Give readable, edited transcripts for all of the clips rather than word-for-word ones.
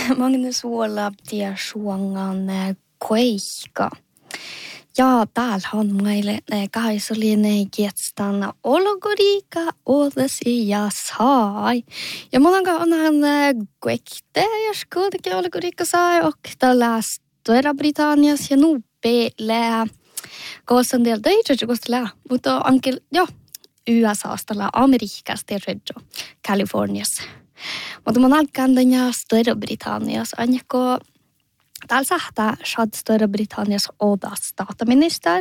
Magnus Uolabtia suongan koika. Ja täällä on meille kaisullinen kietstan ologorika odesi ja sai. Ja monanka onhan koikte, jos kuitenkin ologorika sai, och tällä Stora Britannias ja nupeille. Kosan del deutsche kostella, mutta ankel ja USAsta Amerikasta ja Kaliforniassa. Mutta mun alkan ja Stora Britanniassa anjako täällä sähtää Stora Britanniassa oda statsminister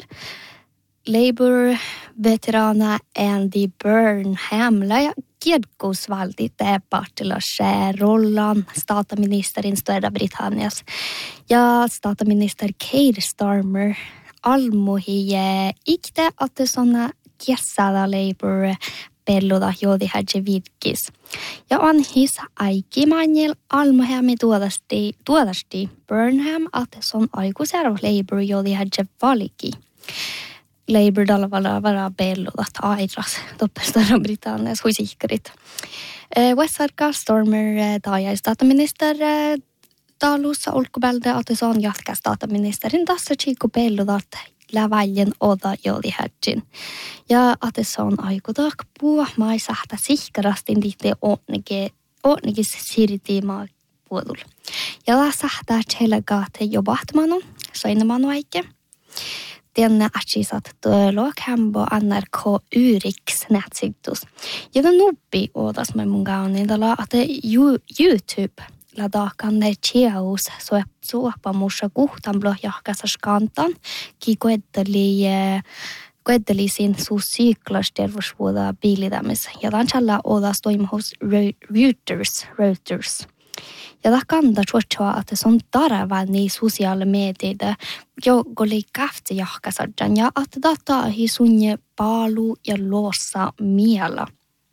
Labour veterana Andy Burnham ja kiedkusvalti teepartilla rollan statsministerin Stora Britanniassa ja statsminister Keir Starmer almuhi ikte att såna kiessällä Labour pelluda jodi hädje vidkis. Ja on his aikimanjel almuhemi tuodasti Burnham att son aikuisero Labour jodi hädje valiki. Labour dalvalla vara pelluda airas toppestora Britannias huisikrit. Wessarka Stormer taajai statsminister talussa olkubälde att son jatka statsministerin tässä chiku pelludat läväljen oda joli hädjin. Ja att se on aikutak puh mai sähtä sihkarastin ditte ootnikis sirtiimaa puolul. Ja la sähtää tselagaate jo bahtmanu, soinamanu aike. Tienne atsisat tuolo kambo NRK Uriks nätsitus. Ja den nuppi odas med mun gaunin dala att YouTube ladakan ne chiaus suopamussa kuhtan blohjahkassa skantan ki koetteli sin suusyklasterversvuoda biilitämis. Ja tanchalla odas toimhus Reuters. Ja da kanta chuochoa että se on tarava niin sosiaali mediaida jo goli kafti jahkasadjan ja että data hi sunje palu ja lossa miela.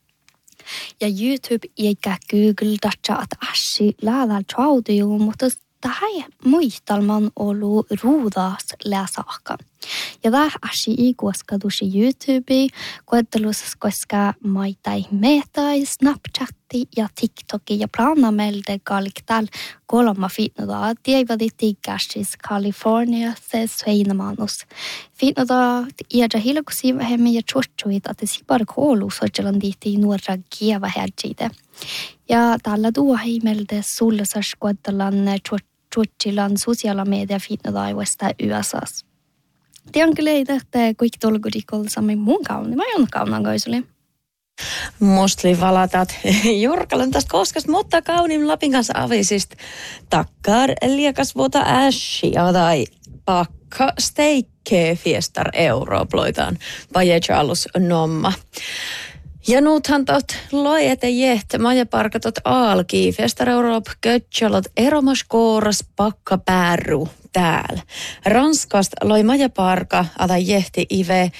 Ja YouTube eikä Google datcha että assi laadal chaudu mutta tähän muistalman olu ruudas läsaaka. Ja tämä assi ikuoska tuossa YouTube, koettelussa koska maitai metai, Snapchatti ja TikToki ja planamelde kalktal kolma fitnoda. Tievadi tigassis Kaliforniassa sveinamannus. Fitnoda iädä hilkusi vähemmän ja chuotchuit, että sipar koulu soitselan diitti nuorra kieva härjide. Ja tällä tuohimelde sullesas koettelan chuotchilan sosiaala media fitnoda i Westa USAs. Tiedän kyllä, että kuinka tolkurikolla saamme mun kauni. Mä oon kaunan kaisuli. Mostli valatat Jurkalan tästä koskasta, mutta kaunin Lapin kanssa avisista takkar liekasvuota ässiä tai pakka steikkee fiestar europloitaan pajejalus nomma. Ja nuuthan tot loete jeht majaparkatot alki festar Euroop kötjalot eromaskooras pakka pääru täällä. Ranskast loi majaparka ata jehti ive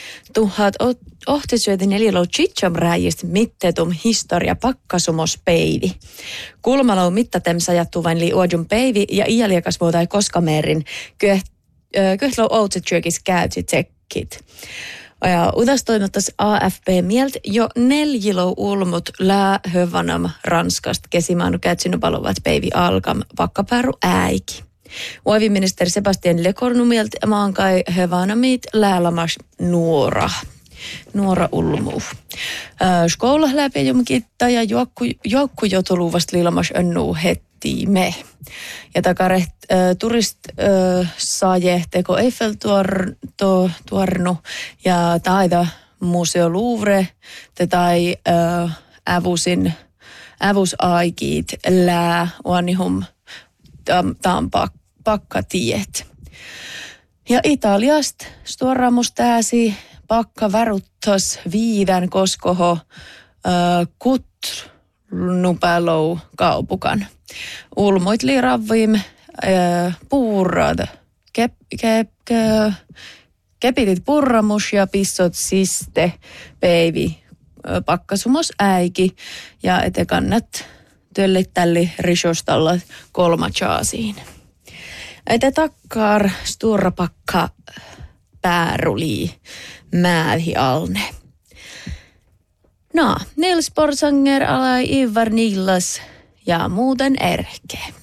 1894 chicham rääjist mittetum historia pakkasumos-peivi. Kulmalou mittatemsa jattuu vain li uodjun peivi ja iäliekas vuotai koskamerin kyhtlou outsetsyökis käytsi tsekkit. Ja udas toimittas AFP mielt jo 4 ulmut hövänam Ranskast kesimaanu kätsinu paluvat peivi alkam pakkapääru äiki. Uoviministeri Sebastien Lecornu mielt maankai hövänamit läälamas nuora ulmu. Skoula läpi jumkitta ja juokku jotuluvast lilamas önnu heti me. Ja takaret turist saaje teko Eiffel-tuornu ja taida Museo Louvre tai ävusaikit lää uanihum tam pakkatiet. Ja Italiast stuoramus tääsi pakka väruttas viivän koskoho nupälou kaupukan. Ulmoit liiravvim puurad kepitit purramus ja pissot siste peivi pakkasumos äiki ja ete kannat töllit tälli risostalla kolmachaasiin. Ete takkar sturrapakka pääruli määhi alne. No, Nils Porsanger alai Ivar Nillas ja muuten erke.